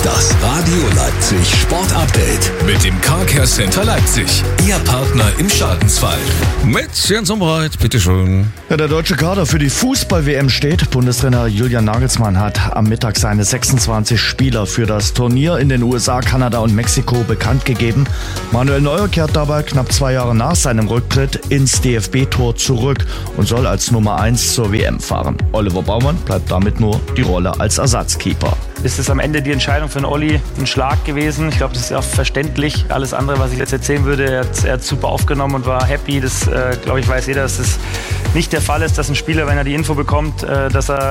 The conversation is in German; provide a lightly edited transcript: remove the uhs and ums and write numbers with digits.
Das Radio Leipzig Sport Update mit dem Car Care Center Leipzig. Ihr Partner im Schadensfall. Mit Jens Umbreit, bitteschön. Ja, der deutsche Kader für die Fußball-WM steht. Bundestrainer Julian Nagelsmann hat am Mittag seine 26 Spieler für das Turnier in den USA, Kanada und Mexiko bekannt gegeben. Manuel Neuer kehrt dabei knapp 2 Jahre nach seinem Rücktritt ins DFB-Tor zurück und soll als Nummer 1 zur WM fahren. Oliver Baumann bleibt damit nur die Rolle als Ersatzkeeper. Ist es am Ende die Entscheidung für den Olli ein Schlag gewesen? Ich glaube, das ist auch verständlich. Alles andere, was ich jetzt erzählen würde, er hat super aufgenommen und war happy. Das, glaube ich, weiß jeder, dass das nicht der Fall ist, dass ein Spieler, wenn er die Info bekommt, dass er